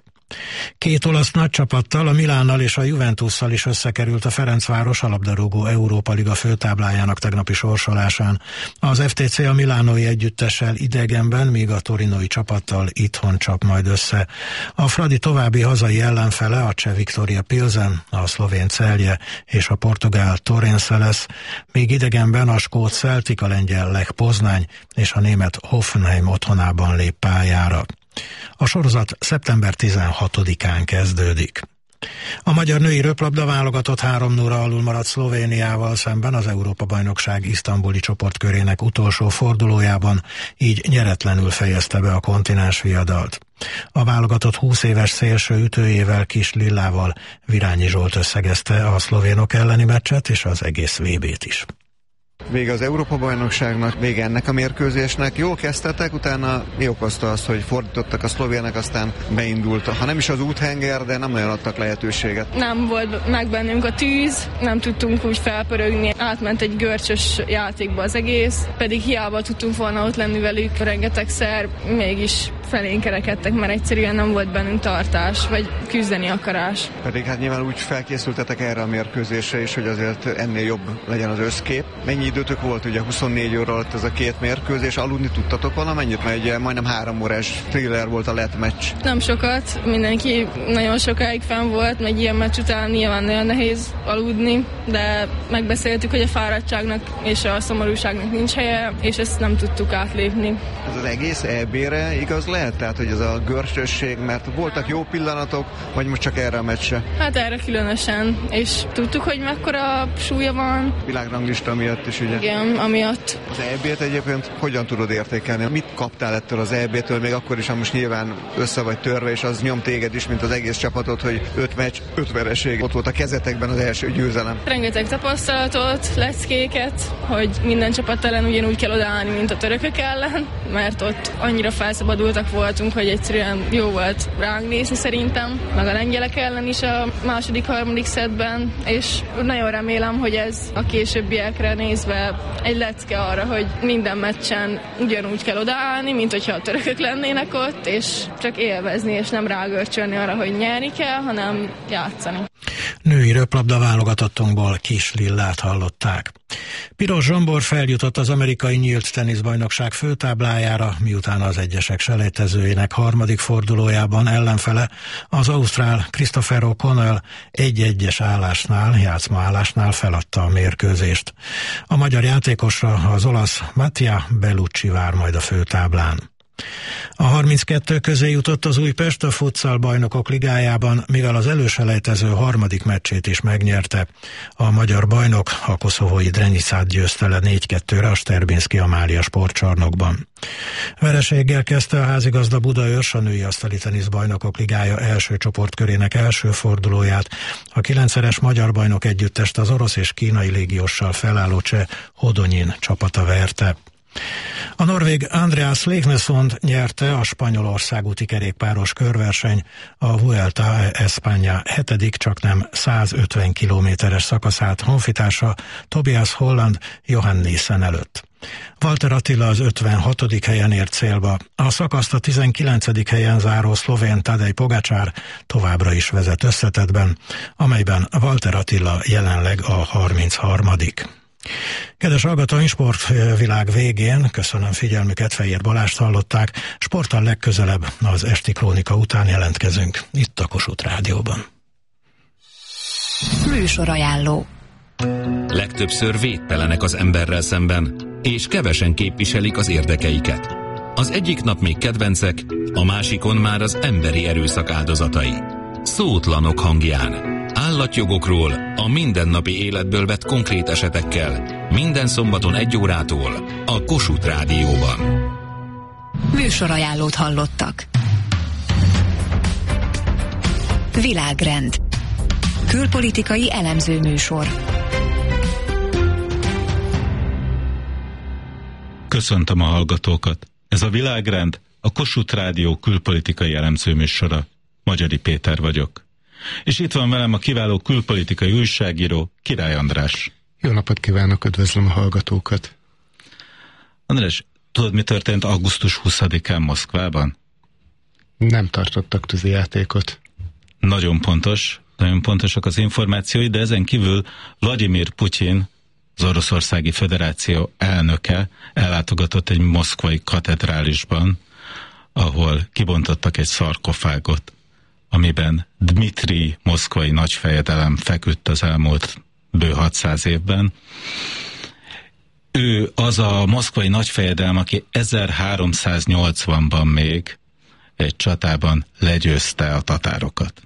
Q: 2 olasz nagycsapattal, a Milánnal és a Juventusszal is összekerült a Ferencváros a labdarúgó Európa Liga főtáblájának tegnapi sorsolásán. Az FTC a milánói együttessel idegenben, míg a torinói csapattal itthon csap majd össze. A Fradi további hazai ellenfele a cseh Viktoria Pilsen, a szlovén Celje és a portugál Torrense lesz, míg idegenben a skót Celtic, a lengyel Lech Poznány és a német Hoffenheim otthonában lép pályára. A sorozat szeptember 16-án kezdődik. A magyar női röplabda válogatott 3-0 alul maradt Szlovéniával szemben az Európa-bajnokság isztambuli csoportkörének utolsó fordulójában, így nyeretlenül fejezte be a kontinens viadalt. A válogatott 20 éves szélső ütőjével, Kis Lillával Virányi Zsolt összegezte a szlovénok elleni meccset és az egész VB-t is.
V: Vége az Európa-bajnokságnak, vége ennek a mérkőzésnek. Jól kezdtetek, utána mi okozta azt, hogy fordítottak a szlovének, aztán beindult. Ha nem is az úthenger, de nem nagyon adtak lehetőséget.
S: Nem volt meg bennünk a tűz, nem tudtunk úgy felpörögni. Átment egy görcsös játékba az egész, pedig hiába tudtunk volna ott lenni velük rengetegszer, mégis felénk kerekedtek, mert egyszerűen nem volt bennünk tartás, vagy küzdeni akarás.
V: Pedig hát nyilván úgy felkészültetek erre a mérkőzésre is, hogy azért ennél jobb legyen az összkép. Mennyi időtök volt, ugye 24 óra alatt ez a 2 mérkőzés, aludni tudtatok valamennyit, mert ugye majdnem 3 órás thriller volt a lett meccs.
S: Nem sokat, mindenki nagyon sokáig fenn volt, meg ilyen meccs után nyilván nagyon nehéz aludni, de megbeszéltük, hogy a fáradtságnak és a szomorúságnak nincs helye, és ezt nem tudtuk átlépni.
V: Ez az egész EB-re igaz lehet? Tehát, hogy ez a görcsösség, mert voltak jó pillanatok, vagy most csak erre a meccsre?
S: Hát erre különösen, és tudtuk, hogy mekkora súlya van.
V: Világranglista miatt is, ugye?
S: Igen, amiatt.
V: Az EB-t egyébként hogyan tudod értékelni? Mit kaptál ettől az EB-től, még akkor is, ha most nyilván össze vagy törve, és az nyom téged is, mint az egész csapatot, hogy 5 meccs, 5 vereség. Ott volt a kezetekben az első győzelem.
S: Rengeteg tapasztalatot, leckéket, hogy minden csapat ellen ugyanúgy kell odaállni, mint a törökök ellen, mert ott annyira felszabadultak voltunk, hogy egyszerűen jó volt ránk nézni szerintem, meg a lengyelek ellen is a második, harmadik szettben, és nagyon remélem, hogy ez a későbbiekre nézve egy lecke arra, hogy minden meccsen ugyanúgy kell odaállni, mint hogyha a törökök lennének ott, és csak élvezni, és nem rágörcsölni arra, hogy nyerni kell, hanem játszani.
Q: Női röplabda válogatottunkból Kis Lillát hallották. Piros Zsombor feljutott az amerikai nyílt teniszbajnokság főtáblájára, miután az egyesek selejtezőjének harmadik fordulójában ellenfele az ausztrál Christopher O'Connell 1-1-es játszmaállásnál feladta a mérkőzést. A magyar játékosra az olasz Mattia Bellucci vár majd a főtáblán. A 32 közé jutott az Újpest a futsal bajnokok ligájában, mivel az előselejtező harmadik meccsét is megnyerte. A magyar bajnok a koszovói Drenicát győzte le 4-2-re a Sterbinszky Amália sportcsarnokban. Vereséggel kezdte a házigazda Budaörs a női asztali tenisz bajnokok ligája első csoportkörének első fordulóját. A 9-szeres magyar bajnok együttest az orosz és kínai légióssal felálló cseh Hodonyin csapata verte. A norvég Andreas Leknesund nyerte a Spanyolország úti kerékpáros körverseny, a Vuelta a España 7., csaknem 150 kilométeres szakaszát honfitársa Tobias Holland Johannissen előtt. Walter Attila az 56. helyen ért célba. A szakaszt a 19. helyen záró szlovén Tadej Pogačar továbbra is vezet összetettben, amelyben Walter Attila jelenleg a 33. Kedves hallgatóink, sportvilág végén, köszönöm figyelmüket, Fejér Balást hallották, sporttal legközelebb az esti krónika után jelentkezünk itt a Kossuth Rádióban.
G: Műsorajánló.
A: Legtöbbször védtelenek az emberrel szemben, és kevesen képviselik az érdekeiket. Az egyik nap még kedvencek, a másikon már az emberi erőszak áldozatai. Szótlanok hangján. Állatjogokról, a mindennapi életből vett konkrét esetekkel. Minden szombaton 1 órától a Kossuth Rádióban.
G: Műsorajánlót hallottak. Világrend. Külpolitikai elemző műsor.
E: Köszöntöm a hallgatókat. Ez a Világrend, a Kossuth Rádió külpolitikai elemző műsora. Magyari Péter vagyok. És itt van velem a kiváló külpolitikai újságíró, Király András.
F: Jó napot kívánok, üdvözlöm a hallgatókat.
E: András, tudod, mi történt augusztus 20-án Moszkvában?
F: Nem tartottak tűzijátékot.
E: Nagyon pontosak az információi, de ezen kívül Vladimir Putyin, az Oroszországi Föderáció elnöke ellátogatott egy moszkvai katedrálisban, ahol kibontottak egy szarkofágot, amiben Dmitrij moszkvai nagyfejedelem feküdt az elmúlt bő 600 évben. Ő az a moszkvai nagyfejedelem, aki 1380-ban még egy csatában legyőzte a tatárokat.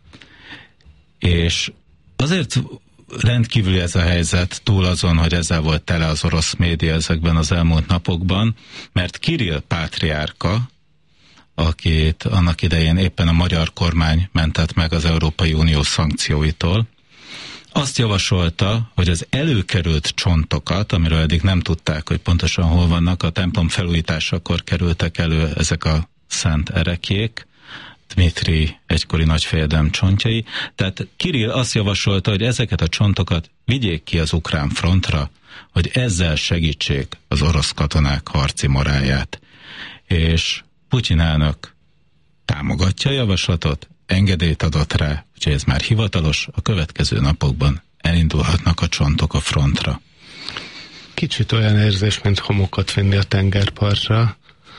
E: És azért rendkívüli ez a helyzet, túl azon, hogy ezzel volt tele az orosz média ezekben az elmúlt napokban, mert Kirill pátriárka, akit annak idején éppen a magyar kormány mentett meg az Európai Unió szankcióitól, azt javasolta, hogy az előkerült csontokat, amiről eddig nem tudták, hogy pontosan hol vannak, a templom felújításakor kerültek elő ezek a szent ereklyék, Dmitrij egykori nagyfejedelem csontjai. Tehát Kirill azt javasolta, hogy ezeket a csontokat vigyék ki az ukrán frontra, hogy ezzel segítsék az orosz katonák harci morálját. És Putyin elnök támogatja a javaslatot, engedélyt adott rá, úgyhogy ez már hivatalos, a következő napokban elindulhatnak a csontok a frontra.
F: Kicsit olyan érzés, mint homokat vinni a tengerpartra.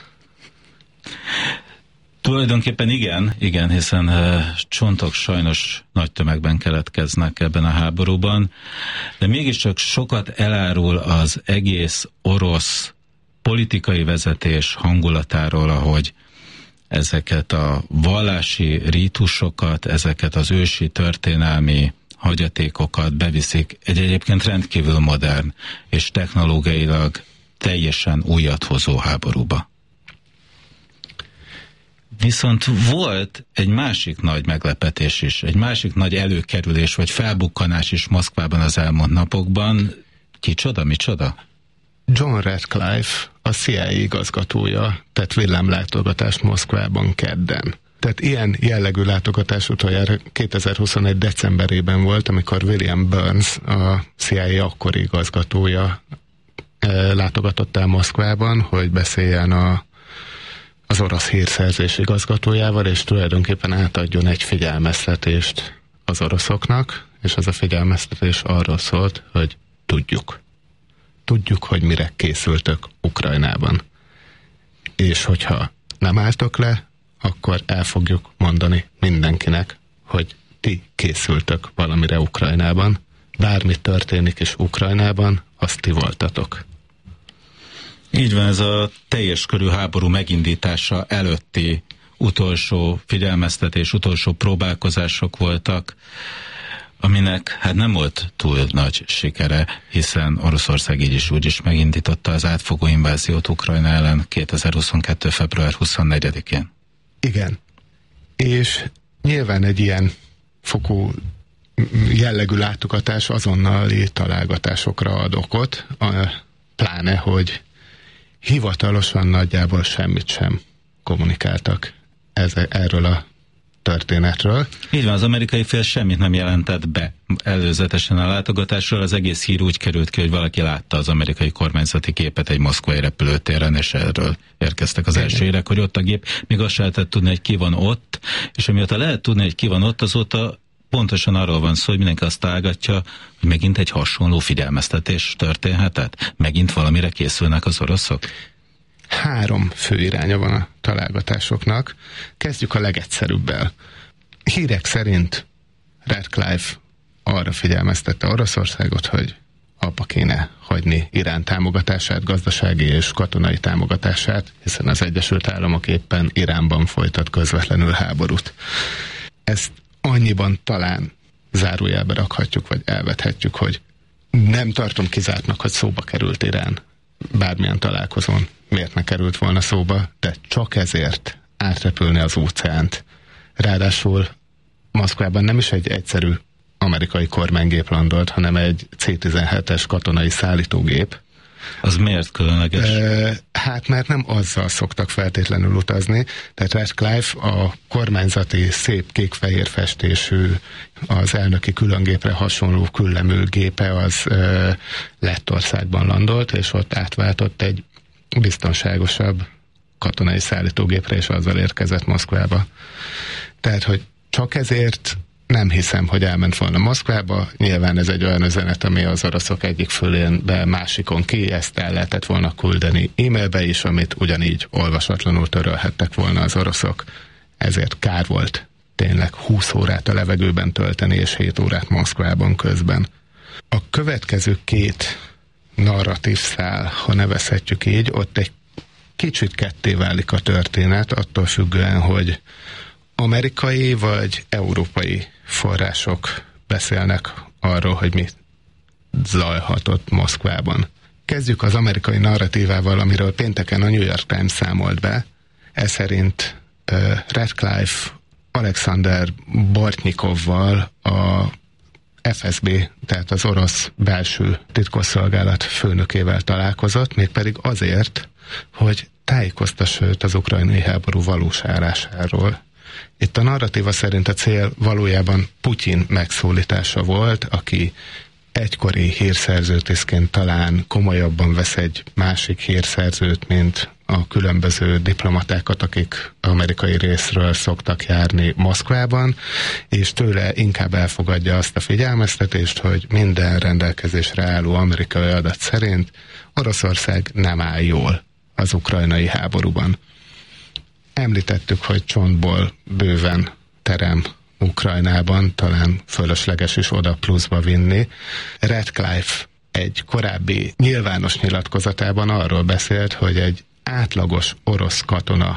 E: Tulajdonképpen igen, hiszen csontok sajnos nagy tömegben keletkeznek ebben a háborúban, de mégiscsak sokat elárul az egész orosz politikai vezetés hangulatáról, ahogy ezeket a vallási rítusokat, ezeket az ősi történelmi hagyatékokat beviszik egy egyébként rendkívül modern és technológiailag teljesen újat hozó háborúba. Viszont volt egy másik nagy meglepetés is, egy másik nagy előkerülés vagy felbukkanás is Moszkvában az elmúlt napokban. Micsoda?
F: John Ratcliffe, a CIA igazgatója tett villámlátogatást Moszkvában kedden. Tehát ilyen jellegű látogatás utoljára 2021. decemberében volt, amikor William Burns, a CIA akkori igazgatója látogatott el Moszkvában, hogy beszéljen az orosz hírszerzés igazgatójával, és tulajdonképpen átadjon egy figyelmeztetést az oroszoknak, és az a figyelmeztetés arról szólt, hogy tudjuk, hogy mire készültök Ukrajnában. És hogyha nem álltok le, akkor el fogjuk mondani mindenkinek, hogy ti készültök valamire Ukrajnában. Bármi történik is Ukrajnában, azt ti voltatok.
E: Így van, ez a teljes körű háború megindítása előtti utolsó figyelmeztetés, utolsó próbálkozások voltak, aminek hát nem volt túl nagy sikere, hiszen Oroszország így is úgy is megindította az átfogó inváziót Ukrajna ellen 2022. február 24-én.
F: Igen. És nyilván egy ilyen fokú jellegű látogatás azonnali találgatásokra ad okot, pláne, hogy hivatalosan nagyjából semmit sem kommunikáltak erről a történetről.
E: Így van, az amerikai fél semmit nem jelentett be előzetesen a látogatásról, az egész hír úgy került ki, hogy valaki látta az amerikai kormányzati képet egy moszkvai repülőtéren, és erről érkeztek az első hírek, hogy ott a gép, még azt lehetett tudni, hogy ki van ott, és amióta lehet tudni, hogy ki van ott, azóta pontosan arról van szó, hogy mindenki azt találgatja, hogy megint egy hasonló figyelmeztetés történhetett? Megint valamire készülnek az oroszok?
F: 3 fő iránya van a találgatásoknak. Kezdjük a legegyszerűbbel. Hírek szerint Ratcliffe arra figyelmeztette Oroszországot, hogy abba kéne hagyni Irán támogatását, gazdasági és katonai támogatását, hiszen az Egyesült Államok éppen Iránban folytat közvetlenül háborút. Ezt annyiban talán zárójelbe rakhatjuk, vagy elvethetjük, hogy nem tartom kizártnak, hogy szóba került Irán bármilyen találkozón. Miért ne került volna szóba, de csak ezért átrepülni az óceánt. Ráadásul Moszkvában nem is egy egyszerű amerikai kormánygép landolt, hanem egy C-17-es katonai szállítógép.
E: Az miért különleges?
F: Hát mert nem azzal szoktak feltétlenül utazni, tehát Ratcliffe a kormányzati szép kék-fehér festésű, az elnöki különgépre hasonló küllemű gépe az Lettországban landolt, és ott átváltott egy biztonságosabb katonai szállítógépre, és azzal érkezett Moszkvába. Tehát, hogy csak ezért nem hiszem, hogy elment volna Moszkvába. Nyilván ez egy olyan üzenet, ami az oroszok egyik fölén be, másikon ki, ezt el lehetett volna küldeni e-mailbe is, amit ugyanígy olvasatlanul törölhettek volna az oroszok. Ezért kár volt tényleg 20 órát a levegőben tölteni, és 7 órát Moszkvában közben. A következő két narratív szál, ha nevezhetjük így, ott egy kicsit ketté válik a történet, attól függően, hogy amerikai vagy európai források beszélnek arról, hogy mi zajhatott Moszkvában. Kezdjük az amerikai narratívával, amiről pénteken a New York Times számolt be. Ez szerint Ratcliffe Alexander Bortnyikovval a FSB, tehát az orosz belső titkosszolgálat főnökével találkozott, mégpedig azért, hogy tájékoztassa őt az ukrajnai háború valós állásáról. Itt a narratíva szerint a cél valójában Putyin megszólítása volt, aki egykori hírszerzőtisztként talán komolyabban vesz egy másik hírszerzőt, mint a különböző diplomatákat, akik amerikai részről szoktak járni Moszkvában, és tőle inkább elfogadja azt a figyelmeztetést, hogy minden rendelkezésre álló amerikai adat szerint Oroszország nem áll jól az ukrajnai háborúban. Említettük, hogy csontból bőven terem Ukrajnában, talán fölösleges is oda pluszba vinni. Ratcliffe egy korábbi nyilvános nyilatkozatában arról beszélt, hogy egy átlagos orosz katona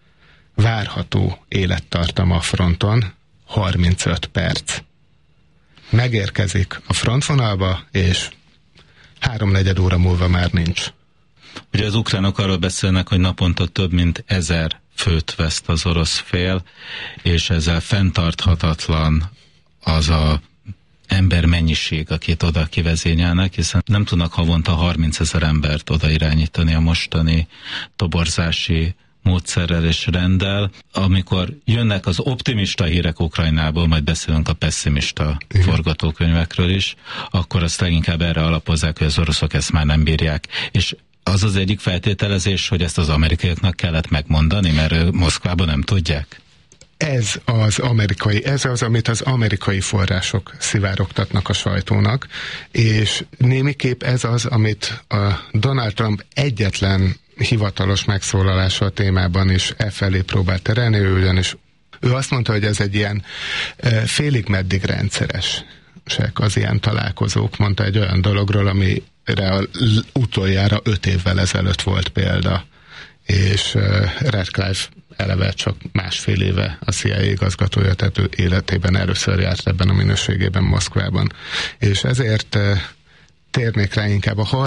F: várható élettartama a fronton 35 perc. Megérkezik a frontvonalba, és 3-4 óra múlva már nincs.
E: Ugye az ukránok arról beszélnek, hogy naponta több mint 1000 főt veszt az orosz fél, és ezzel fenntarthatatlan az a ember mennyiség, akit oda kivezényelnek, hiszen nem tudnak havonta 30 000 embert oda irányítani a mostani toborzási módszerrel és renddel. Amikor jönnek az optimista hírek Ukrajnából, majd beszélünk a pessimista forgatókönyvekről is, akkor azt leginkább erre alapozzák, hogy az oroszok ezt már nem bírják. És az az egyik feltételezés, hogy ezt az amerikaiaknak kellett megmondani, mert Moszkvában nem tudják?
F: Ez az, amit az amerikai források szivárogtatnak a sajtónak, és némiképp ez az, amit a Donald Trump egyetlen hivatalos megszólalása a témában is felé próbált terelni, ugyanis ő azt mondta, hogy ez egy ilyen félig meddig rendszeresek az ilyen találkozók, mondta egy olyan dologról, amire utoljára 5 évvel ezelőtt volt példa, és Ratcliffe eleve csak 1,5 éve a CIA igazgatója, tehát ő életében először járt ebben a minőségében Moszkvában. És ezért térnék rá inkább a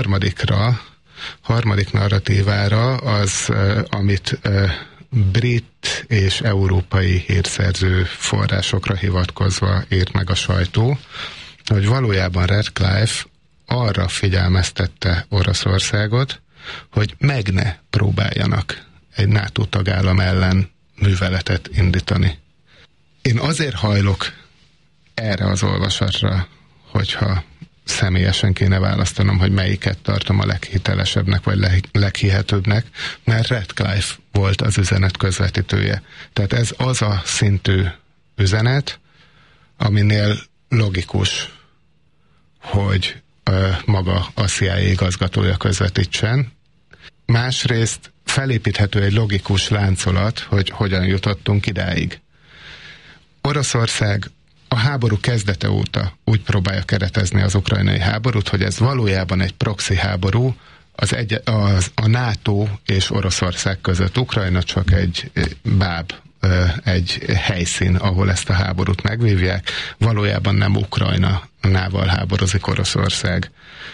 F: harmadik narratívára, az, amit brit és európai hírszerző forrásokra hivatkozva írt meg a sajtó, hogy valójában Ratcliffe arra figyelmeztette Oroszországot, hogy meg ne próbáljanak egy NATO tagállam ellen műveletet indítani. Én azért hajlok erre az olvasatra, hogyha személyesen kéne választanom, hogy melyiket tartom a leghitelesebbnek, vagy leghihetőbbnek, mert Ratcliffe volt az üzenet közvetítője. Tehát ez az a szintű üzenet, aminél logikus, hogy maga a CIA igazgatója közvetítsen. Másrészt felépíthető egy logikus láncolat, hogy hogyan jutottunk idáig. Oroszország a háború kezdete óta úgy próbálja keretezni az ukrajnai háborút, hogy ez valójában egy proxy háború, a NATO és Oroszország között. Ukrajna csak egy báb, egy helyszín, ahol ezt a háborút megvívják. Valójában nem Ukrajnával háborozik Oroszország.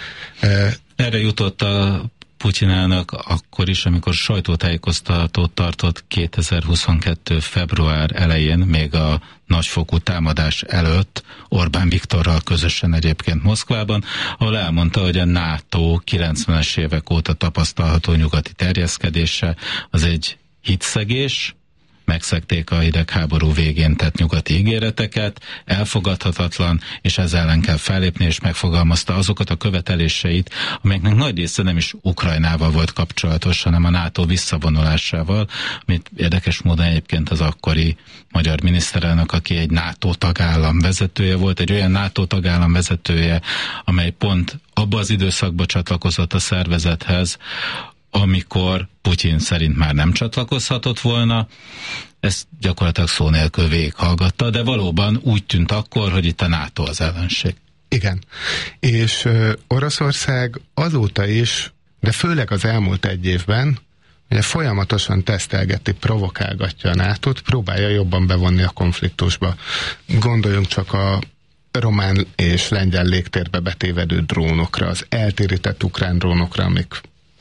E: Erre jutott a Putyin elnök akkor is, amikor sajtótájékoztatót tartott 2022. február elején, még a nagyfokú támadás előtt, Orbán Viktorral közösen egyébként Moszkvában, ahol elmondta, hogy a NATO 90-es évek óta tapasztalható nyugati terjeszkedése az egy hitszegés, megszegték a hidegháború végén tett nyugati ígéreteket, elfogadhatatlan, és ezzel ellen kell fellépni, és megfogalmazta azokat a követeléseit, amelyeknek nagy része nem is Ukrajnával volt kapcsolatos, hanem a NATO visszavonulásával, amit érdekes módon egyébként az akkori magyar miniszterelnök, aki egy NATO tagállam vezetője volt, egy olyan NATO tagállam vezetője, amely pont abba az időszakban csatlakozott a szervezethez, amikor Putyin szerint már nem csatlakozhatott volna, ezt gyakorlatilag szó nélkül végighallgatta, de valóban úgy tűnt akkor, hogy itt a NATO az ellenség.
F: Igen, és Oroszország azóta is, de főleg az elmúlt egy évben, ugye folyamatosan tesztelgeti, provokálgatja a NATO-t, próbálja jobban bevonni a konfliktusba. Gondoljunk csak a román és lengyel légtérbe betévedő drónokra, az eltérített ukrán drónokra, amik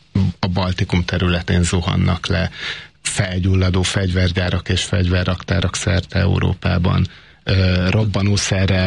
F: a Baltikum területén zuhannak le, felgyulladó fegyvergyárak és fegyverraktárak szerte Európában, robbanószerrel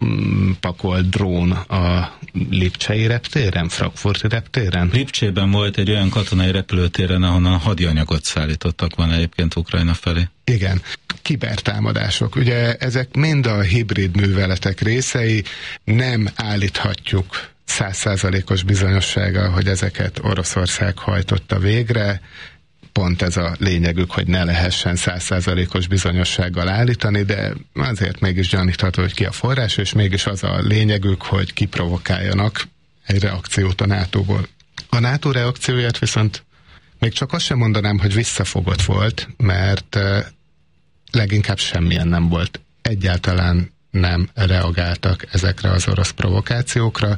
F: megpakolt drón a Lipcsei reptéren, Frankfurti reptéren.
E: Lipcsében volt egy olyan katonai repülőtéren, ahonnan hadianyagot szállítottak volna egyébként Ukrajna felé.
F: Igen. Kibertámadások. Ugye ezek mind a hibrid műveletek részei, nem állíthatjuk 100%-os bizonyossággal, hogy ezeket Oroszország hajtotta végre. Pont ez a lényegük, hogy ne lehessen 100%-os bizonyossággal állítani, de azért mégis gyanítható, hogy ki a forrás, és mégis az a lényegük, hogy kiprovokáljanak egy reakciót a NATO-ból. A NATO reakcióját viszont még csak azt sem mondanám, hogy visszafogott volt, mert leginkább semmilyen nem volt. Egyáltalán nem reagáltak ezekre az orosz provokációkra.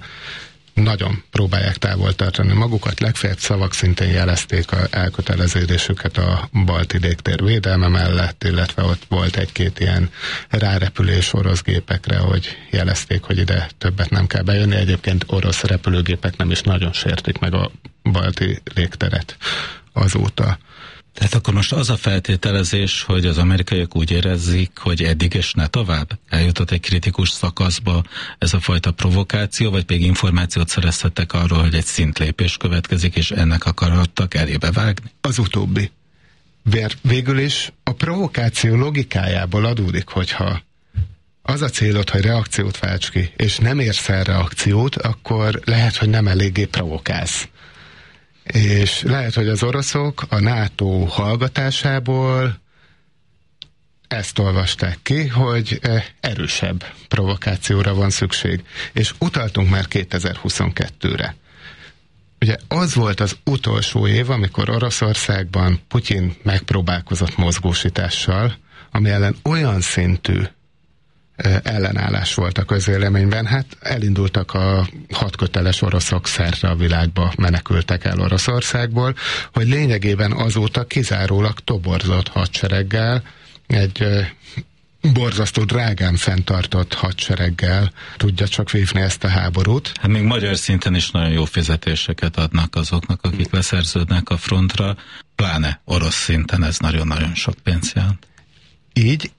F: Nagyon próbálják távol tartani magukat, legfeljebb szavak szintén jelezték a elköteleződésüket a balti légtér védelme mellett, illetve ott volt egy-két ilyen rárepülés orosz gépekre, hogy jelezték, hogy ide többet nem kell bejönni. Egyébként orosz repülőgépek nem is nagyon sértik meg a balti légteret azóta.
E: Tehát akkor most az a feltételezés, hogy az amerikaiak úgy érezik, hogy eddig és ne tovább? Eljutott egy kritikus szakaszba ez a fajta provokáció, vagy pedig információt szerezhettek arról, hogy egy szintlépés következik, és ennek akarhattak elébe vágni?
F: Az utóbbi. Végül is a provokáció logikájából adódik, hogyha az a célod, hogy reakciót válts ki, és nem érsz el reakciót, akkor lehet, hogy nem eléggé provokálsz. És lehet, hogy az oroszok a NATO hallgatásából ezt olvasták ki, hogy erősebb provokációra van szükség. És utaltunk már 2022-re. Ugye az volt az utolsó év, amikor Oroszországban Putyin megpróbálkozott mozgósítással, ami ellen olyan szintű ellenállás volt a közvéleményben, hát elindultak a hadköteles oroszok szerte a világba, menekültek el Oroszországból, hogy lényegében azóta kizárólag toborzott hadsereggel, egy borzasztó drágán fenntartott hadsereggel tudja csak vívni ezt a háborút.
E: Hát még magyar szinten is nagyon jó fizetéseket adnak azoknak, akik leszerződnek a frontra, pláne orosz szinten ez nagyon-nagyon sok pénz jelent.
F: Így,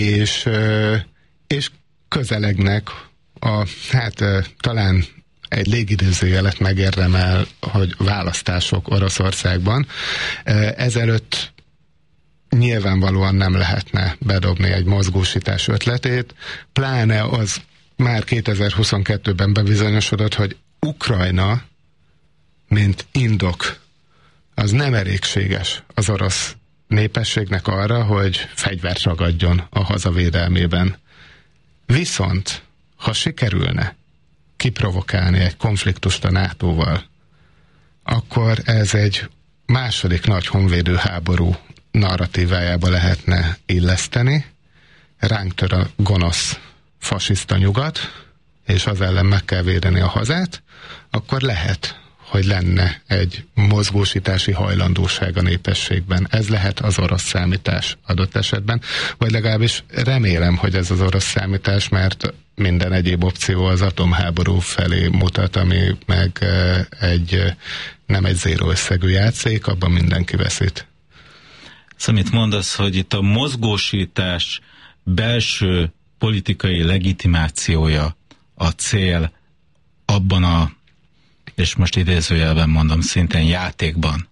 F: és közelegnek talán egy légidőzőjelet megérdemel, hogy választások Oroszországban. Ezelőtt nyilvánvalóan nem lehetne bedobni egy mozgósítás ötletét, pláne az már 2022-ben bebizonyosodott, hogy Ukrajna, mint indok, az nem elégséges az orosz népességnek arra, hogy fegyvert ragadjon a hazavédelmében. Viszont, ha sikerülne kiprovokálni egy konfliktust a NATO-val, akkor ez egy második nagy honvédő háború narratívájába lehetne illeszteni. Ránk tör a gonosz fasiszta nyugat, és az ellen meg kell védeni a hazát, akkor lehet, hogy lenne egy mozgósítási hajlandóság a népességben. Ez lehet az orosz számítás adott esetben, vagy legalábbis remélem, hogy ez az orosz számítás, mert minden egyéb opció az atomháború felé mutat, ami meg nem egy zéró összegű játék, abban mindenki veszít.
E: Szóval mit mondasz, hogy itt a mozgósítás belső politikai legitimációja a cél abban és most idézőjelben mondom, szintén játékban,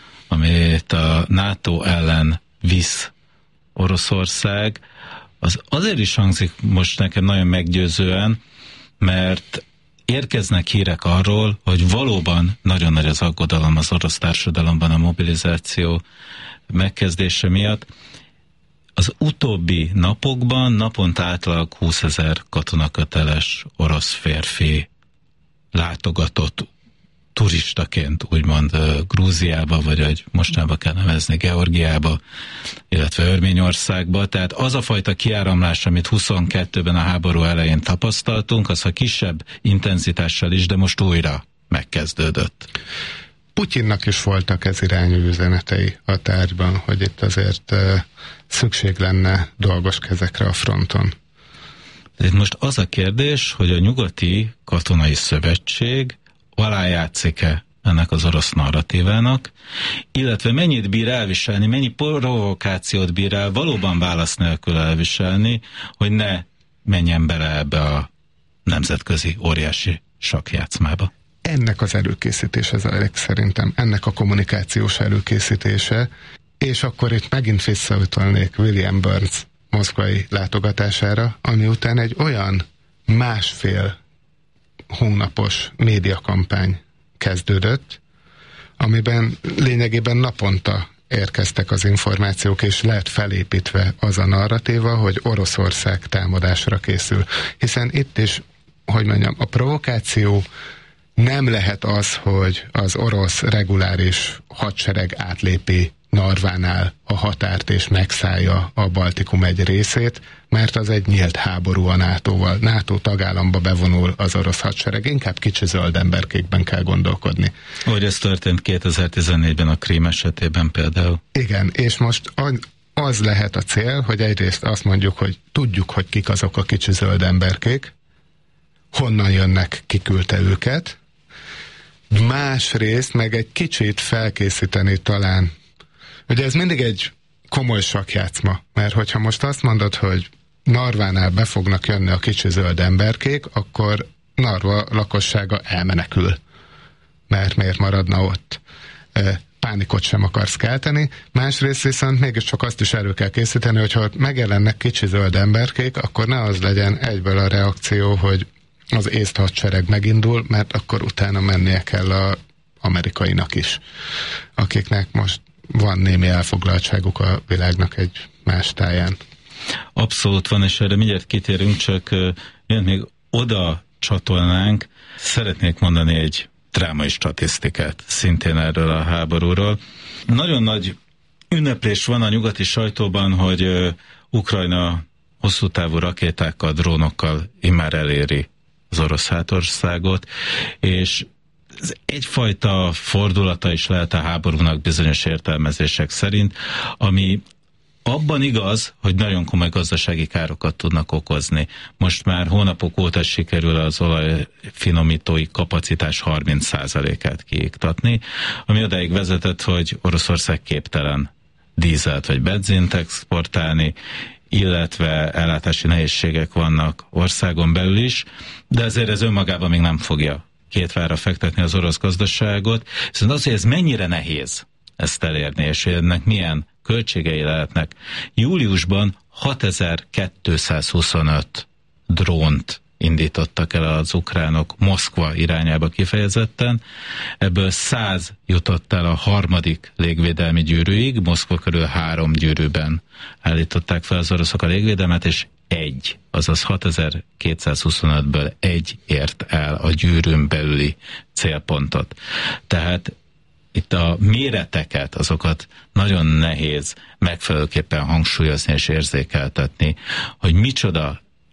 E: amit a NATO ellen visz Oroszország, az azért is hangzik most nekem nagyon meggyőzően, mert érkeznek hírek arról, hogy valóban nagyon nagy az aggodalom az orosz társadalomban a mobilizáció megkezdése miatt. Az utóbbi napokban naponta átlag 20 000 katonaköteles orosz férfi látogatott turistaként, úgymond Grúziába, vagy hogy mostanában kell nevezni Georgiába, illetve Örményországba. Tehát az a fajta kiáramlás, amit 22-ben a háború elején tapasztaltunk, az a kisebb intenzitással is, de most újra megkezdődött.
F: Putyinnak is voltak ez irányú üzenetei a tárgyban, hogy itt azért szükség lenne dolgos kezekre a fronton.
E: Itt most az a kérdés, hogy a nyugati katonai szövetség alájátszik-e ennek az orosz narratívának, illetve mennyit bír elviselni, mennyi provokációt bír el valóban válasz nélkül elviselni, hogy ne menjen bele ebbe a nemzetközi óriási sakkjátszmába.
F: Ennek az előkészítése zajlik szerintem, ennek a kommunikációs előkészítése, és akkor itt megint visszautalnék William Burns moszkvai látogatására, ami után egy olyan 1,5 hónapos médiakampány kezdődött, amiben lényegében naponta érkeztek az információk, és lett felépítve az a narratíva, hogy Oroszország támadásra készül. Hiszen itt is, hogy mondjam, a provokáció nem lehet az, hogy az orosz reguláris hadsereg átlépi Narvánál a határt és megszállja a Baltikum egy részét, mert az egy nyílt háború a NATO-val. NATO tagállamba bevonul az orosz hadsereg, inkább kicsi zöld emberkékben kell gondolkodni.
E: Hogy ez történt 2014-ben a Krím esetében például.
F: Igen, és most az lehet a cél, hogy egyrészt azt mondjuk, hogy tudjuk, hogy kik azok a kicsi zöld emberkék, honnan jönnek, ki küldte őket, másrészt meg egy kicsit felkészíteni talán. Ugye ez mindig egy komoly sakkjátszma, mert hogyha most azt mondod, hogy Narvánál be fognak jönni a kicsi zöld emberkék, akkor Narva lakossága elmenekül. Mert miért maradna ott? Pánikot sem akarsz kelteni. Másrészt viszont mégiscsak azt is elő kell készíteni, hogyha ott megjelennek kicsi zöld emberkék, akkor ne az legyen egyből a reakció, hogy az észt hadsereg megindul, mert akkor utána mennie kell az amerikainak is, akiknek most van némi elfoglaltságuk a világnak egy más táján.
E: Abszolút van, és erre mindjárt kitérünk, csak még oda csatolnánk. Szeretnék mondani egy drámai statisztikát szintén erről a háborúról. Nagyon nagy ünneplés van a nyugati sajtóban, hogy Ukrajna hosszú távú rakétákkal, drónokkal immár eléri az orosz hátországot, és ez egyfajta fordulata is lehet a háborúnak bizonyos értelmezések szerint, ami abban igaz, hogy nagyon komoly gazdasági károkat tudnak okozni. Most már hónapok óta sikerül az olajfinomítói kapacitás 30%-át kiiktatni, ami odáig vezetett, hogy Oroszország képtelen dízelt vagy benzint exportálni, illetve ellátási nehézségek vannak országon belül is, de ezért ez önmagában még nem fogja kétvára fektetni az orosz gazdaságot, viszont az, hogy ez mennyire nehéz ezt elérni, és hogy ennek milyen költségei lehetnek. Júliusban 6225 drónt indítottak el az ukránok Moszkva irányába kifejezetten, ebből 100 jutott el a 3. légvédelmi gyűrűig, Moszkva körül 3 gyűrűben állították fel az oroszok a légvédelmet, és azaz 6225-ből 1 ért el a gyűrűn belüli célpontot. Tehát itt a méreteket, azokat nagyon nehéz megfelelőképpen hangsúlyozni és érzékeltetni, hogy micsoda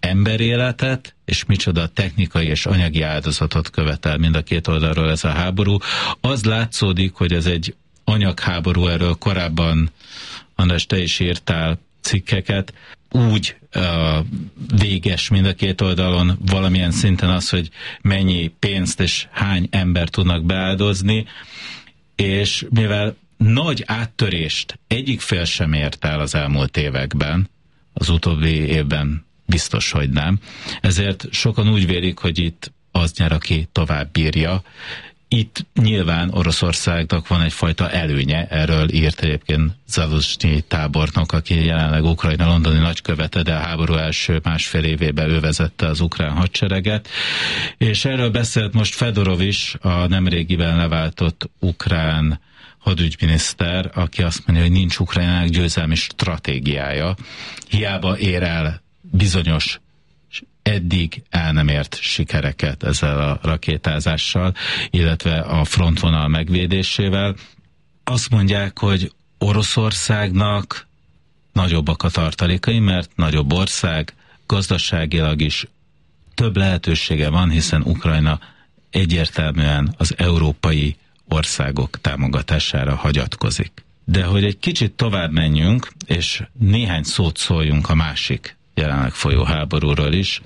E: emberéletet, és micsoda technikai és anyagi áldozatot követel mind a két oldalról ez a háború. Az látszódik, hogy ez egy anyagháború, erről korábban, András, te is írtál cikkeket, úgy véges mind a két oldalon valamilyen szinten az, hogy mennyi pénzt és hány ember tudnak beáldozni, és mivel nagy áttörést egyik fél sem ért el az elmúlt években, az utóbbi évben biztos, hogy nem, ezért sokan úgy vélik, hogy itt az nyer, aki tovább bírja. Itt nyilván Oroszországnak van egyfajta előnye, erről írt egyébként Zaluzsnyi tábornok, aki jelenleg Ukrajna londoni nagykövete, de a háború első másfél évében ő vezette az ukrán hadsereget, és erről beszélt most Fedorov is, a nemrégiben leváltott ukrán hadügyminiszter, aki azt mondja, hogy nincs Ukrajnának győzelmi stratégiája, hiába ér el bizonyos eddig el nem ért sikereket ezzel a rakétázással, illetve a frontvonal megvédésével. Azt mondják, hogy Oroszországnak nagyobbak a tartalékai, mert nagyobb ország, gazdaságilag is több lehetősége van, hiszen Ukrajna egyértelműen az európai országok támogatására hagyatkozik. De hogy egy kicsit tovább menjünk, és néhány szót szóljunk a másik jelenleg folyó háborúról is,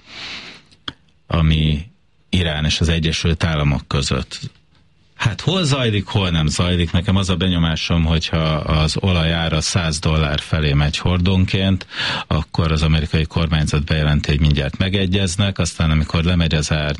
E: ami Irán és az Egyesült Államok között. Hát hol zajlik, hol nem zajlik. Nekem az a benyomásom, hogyha az olajár a $100 felé megy hordonként, akkor az amerikai kormányzat bejelenti, hogy mindjárt megegyeznek, aztán amikor lemegy az ár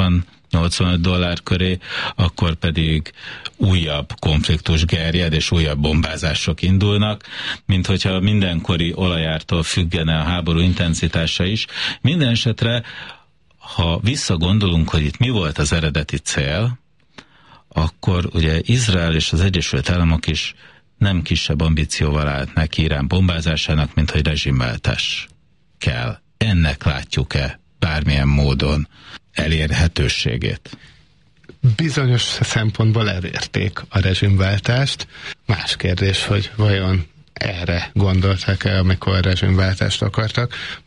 E: $85 köré, akkor pedig újabb konfliktus gerjed, és újabb bombázások indulnak, mint hogyha mindenkori olajártól függene a háború intenzitása is. Minden esetre, ha visszagondolunk, hogy itt mi volt az eredeti cél, akkor ugye Izrael és az Egyesült Államok is nem kisebb ambícióval állt neki Irán bombázásának, mint hogy rezsimváltás kell. Ennek látjuk-e bármilyen módon elérhetőségét?
F: Bizonyos szempontból elérték a rezsimváltást. Más kérdés, hogy vajon erre gondoltak-e, amikor rezsimváltást akartak.